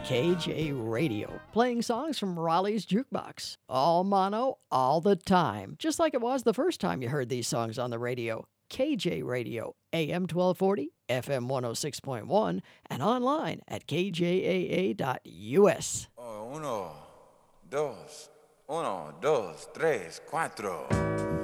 KJ Radio, playing songs from Raleigh's Jukebox. All mono, all the time, just like it was the first time you heard these songs on the radio. KJ Radio, AM 1240, FM 106.1, and online at kjaa.us. Uno, dos, tres, cuatro.